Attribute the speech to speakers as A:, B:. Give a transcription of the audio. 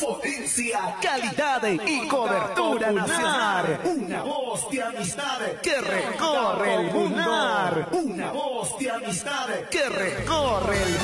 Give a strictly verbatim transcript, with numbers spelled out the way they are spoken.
A: potencia, calidad y cobertura nacional. Una voz de amistad que recorre el mundo. Una voz de amistad que recorre el mundo.